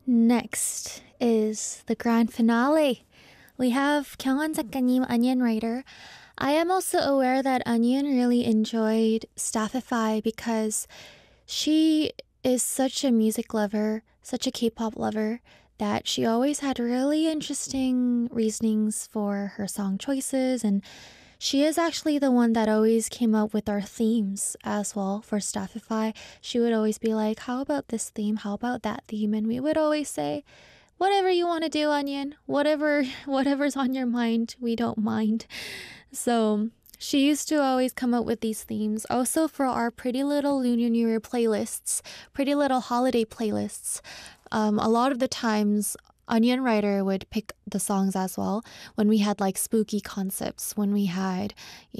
Next is the grand finale. We have Kyunghan 작가님, Onion writer. I am also aware that Onion really enjoyed Staffify because she is such a music lover, such a K-pop lover, that she always had really interesting reasonings for her song choices, and she is actually the one that always came up with our themes as well for Staffify. She would always be like, how about this theme? How about that theme? And we would always say, whatever you want to do, Onion. Whatever's on your mind, we don't mind. So she used to always come up with these themes. Also for our Pretty Little Lunar New Year playlists, Pretty Little holiday playlists, a lot of the times Onion Writer would pick the songs as well when we had like spooky concepts, when we had,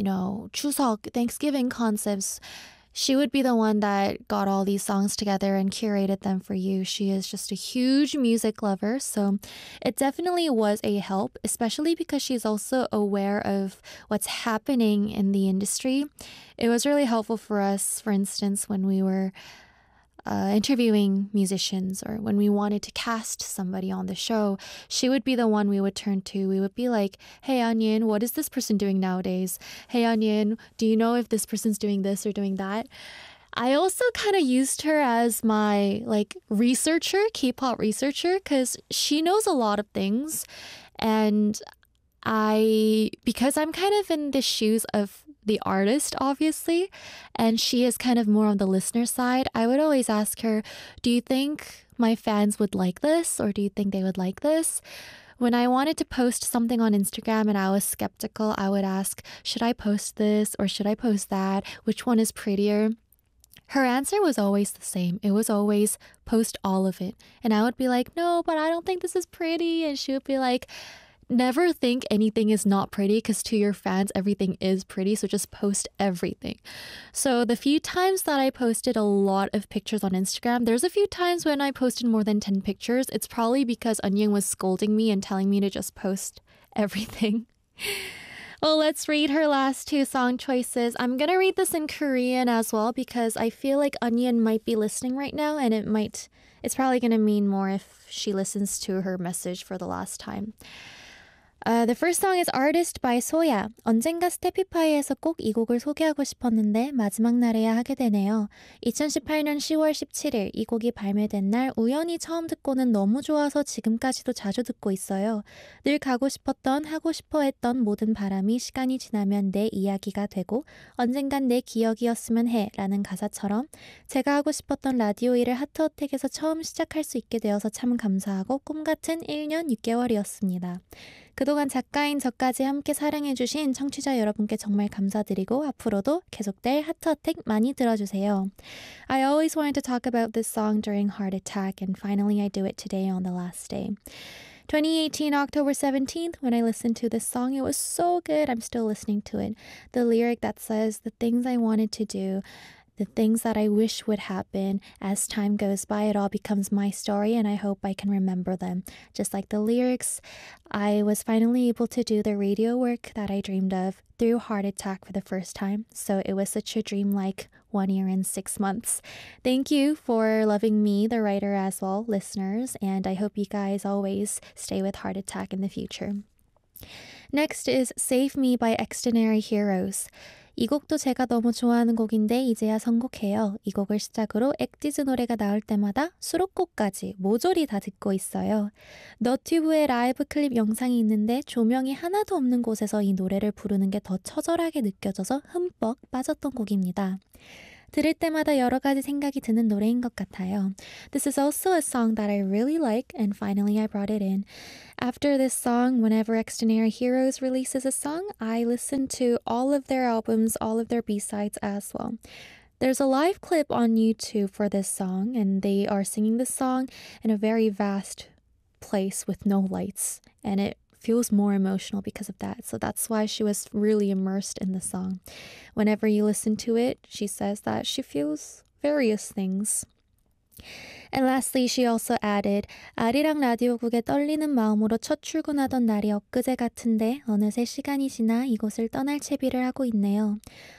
추석, Thanksgiving concepts. She would be the one that got all these songs together and curated them for you. She is just a huge music lover, so it definitely was a help, especially because she's also aware of what's happening in the industry. It was really helpful for us, for instance, when we were interviewing musicians or when we wanted to cast somebody on the show. She would be the one we would turn to. We would be like, hey Onion, what is this person doing nowadays? Hey Onion, do you know if this person's doing this or doing that? I also kind of used her as my researcher, K-pop researcher, because she knows a lot of things, and because I'm kind of in the shoes of the artist, obviously, and she is kind of more on the listener side, I would always ask her, do you think my fans would like this, or do you think they would like this? When I wanted to post something on Instagram and I was skeptical, I would ask, should I post this or should I post that? Which one is prettier? Her answer was always the same. It was always post all of it. And I would be like, no, but I don't think this is pretty. And she would be like, never think anything is not pretty, because to your fans, everything is pretty. So just post everything. So the few times that I posted a lot of pictures on Instagram, there's a few times when I posted more than 10 pictures. It's probably because Onion was scolding me and telling me to just post everything. Well, let's read her last two song choices. I'm going to read this in Korean as well because I feel like Onion might be listening right now, and it's probably going to mean more if she listens to her message for the last time. The first song is Artist by 소야. 언젠가 스태피파이에서 꼭 이 곡을 소개하고 싶었는데 마지막 날에야 하게 되네요. 2018년 10월 17일 이 곡이 발매된 날 우연히 처음 듣고는 너무 좋아서 지금까지도 자주 듣고 있어요. 늘 가고 싶었던, 하고 싶어 했던 모든 바람이 시간이 지나면 내 이야기가 되고 언젠간 내 기억이었으면 해 라는 가사처럼 제가 하고 싶었던 라디오 일을 하트어택에서 처음 시작할 수 있게 되어서 참 감사하고 꿈같은 1년 6개월이었습니다. 그동안 작가인 저까지 함께 사랑해주신 청취자 여러분께 정말 감사드리고 앞으로도 계속될 하트어택 많이 들어주세요. I always wanted to talk about this song during Heart Attack, and finally I do it today on the last day. 2018 October 17th, when I listened to this song, it was so good. I'm still listening to it. The lyric that says, the things I wanted to do, the things that I wish would happen, as time goes by, it all becomes my story, and I hope I can remember them. Just like the lyrics, I was finally able to do the radio work that I dreamed of through Heart Attack for the first time. So it was such a dream-like 1 year and 6 months. Thank you for loving me, the writer, as well, listeners, and I hope you guys always stay with Heart Attack in the future. Next is Save Me by Extraordinary Heroes. 이 곡도 제가 너무 좋아하는 곡인데 이제야 선곡해요. 이 곡을 시작으로 액디즈 노래가 나올 때마다 수록곡까지 모조리 다 듣고 있어요. 너튜브에 라이브 클립 영상이 있는데 조명이 하나도 없는 곳에서 이 노래를 부르는 게 더 처절하게 느껴져서 흠뻑 빠졌던 곡입니다. 들을 때마다 여러 가지 생각이 드는 노래인 것 같아요. This is also a song that I really like, and finally I brought it in. After this song, whenever Extraordinary Heroes releases a song, I listen to all of their albums, all of their B-sides as well. There's a live clip on YouTube for this song, and they are singing this song in a very vast place with no lights, and it feels more emotional because of that. So that's why she was really immersed in the song. Whenever you listen to it, she says that she feels various things. And lastly, she also added, 아리랑 라디오국에 떨리는 마음으로 첫 출근하던 날이 엊그제 같은데 어느새 시간이 지나 이곳을 떠날 채비를 하고 있네요.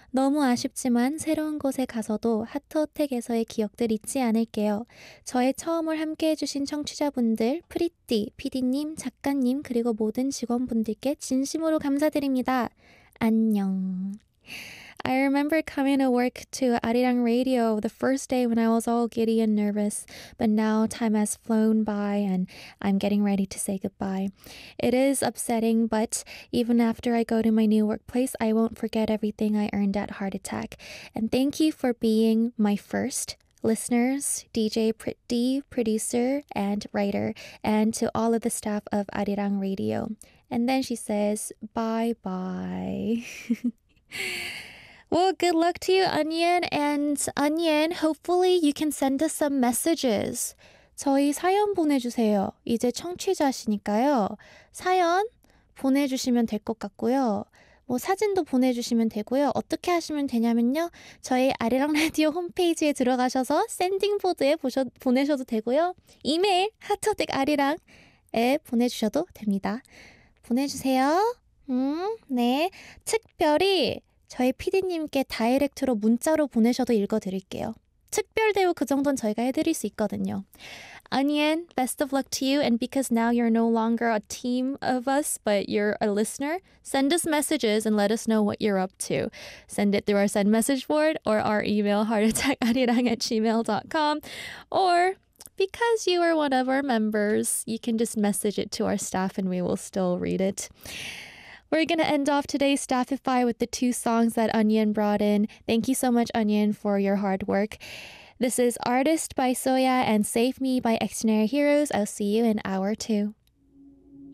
너무 아쉽지만 새로운 곳에 가서도 하트어택에서의 기억들 잊지 않을게요. 저의 처음을 함께 해주신 청취자분들, 프리띠, PD님, 작가님, 그리고 모든 직원분들께 진심으로 감사드립니다. 안녕. I remember coming to work to Arirang Radio the first day when I was all giddy and nervous, but now time has flown by and I'm getting ready to say goodbye. It is upsetting, but even after I go to my new workplace, I won't forget everything I earned at Heart Attack. And thank you for being my first listeners, DJ Pretty, producer, and writer, and to all of the staff of Arirang Radio. And then she says, bye-bye. Well, good luck to you, Onion. And Onion, hopefully you can send us some messages. 저희 사연 보내주세요. 이제 청취자시니까요. 사연 보내주시면 될 것 같고요. 뭐 사진도 보내주시면 되고요. 어떻게 하시면 되냐면요. 저희 아리랑 라디오 홈페이지에 들어가셔서 샌딩보드에 보내셔도 되고요. 이메일 하트어택아리랑에 보내주셔도 됩니다. 보내주세요. 네. 특별히 저희 PD님께 다이렉트로 문자로 보내셔도 읽어드릴게요. 특별 대우 그 정도는 저희가 해드릴 수 있거든요. Onion, best of luck to you. And because now you're no longer a team of us, but you're a listener, send us messages and let us know what you're up to. Send it through our send message board or our email, heartattackarirang@gmail.com. Or because you are one of our members, you can just message it to our staff and we will still read it. We're going to end off today's Staffify with the two songs that Onion brought in. Thank you so much, Onion, for your hard work. This is Artist by Soya and Save Me by Extraordinary Heroes. I'll see you in hour 2.